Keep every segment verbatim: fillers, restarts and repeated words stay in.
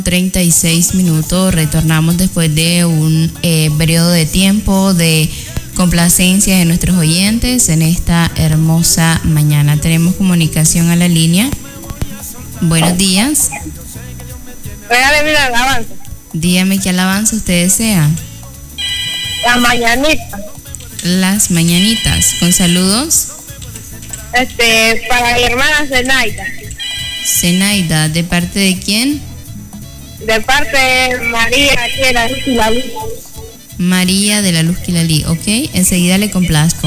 treinta y seis minutos. Retornamos después de un eh, periodo de tiempo de complacencia de nuestros oyentes en esta hermosa mañana. Tenemos comunicación a la línea. Buenos días. Regáleme la alabanza. Dígame qué alabanza usted desea. La mañanita. Las mañanitas. Con saludos. Este, para mi hermana Zenaida. Zenaida, ¿de parte de quién? De parte de María de la Luz Quilalí. María de la Luz Quilalí, ok. Enseguida le complazco.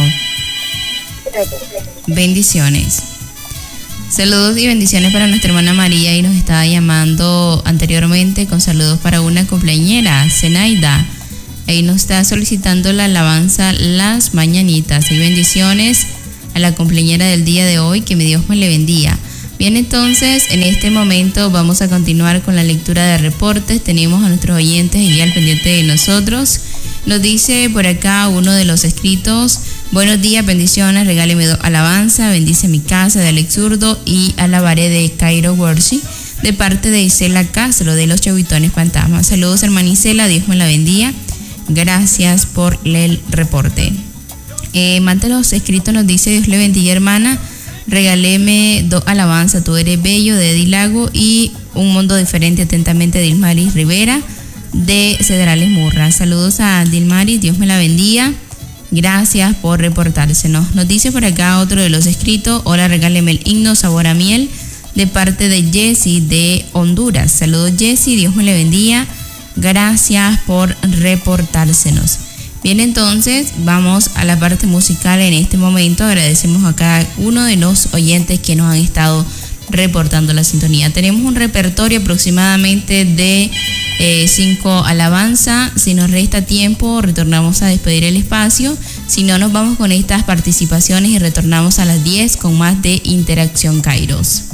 Bendiciones. Saludos y bendiciones para nuestra hermana María, y nos estaba llamando anteriormente con saludos para una cumpleañera, Zenaida. Ahí nos está solicitando la alabanza Las Mañanitas. Y bendiciones a la cumpleañera del día de hoy, que mi Dios me le bendiga. Bien, entonces en este momento vamos a continuar con la lectura de reportes. Tenemos a nuestros oyentes y al pendiente de nosotros. Nos dice por acá uno de los escritos: buenos días, bendiciones, regáleme alabanza, bendice mi casa, de Alex Zurdo, y alabaré de Cairo Worship, de parte de Isela Castro, de los Chavitones Fantasmas. Saludos, hermana Isela, Dios me la bendiga. Gracias por el reporte. Eh, Mante los escritos nos dice: Dios le bendiga, hermana. Regáleme dos alabanzas, tú eres bello, de Eddie Lago, y un mundo diferente, atentamente, de Dilmaris Rivera, de Cedrales Murra. Saludos a Dilmaris, Dios me la bendiga. Gracias por reportársenos. Nos dice por acá otro de los escritos: hola, regáleme el himno Sabor a Miel, de parte de Jessy de Honduras. Saludos, Jessy, Dios me la bendiga. Gracias por reportársenos. Bien, entonces vamos a la parte musical en este momento. Agradecemos a cada uno de los oyentes que nos han estado reportando la sintonía. Tenemos un repertorio aproximadamente de eh, cinco alabanzas. Si nos resta tiempo, retornamos a despedir el espacio. Si no, nos vamos con estas participaciones y retornamos a las diez con más de Interacción Kairos.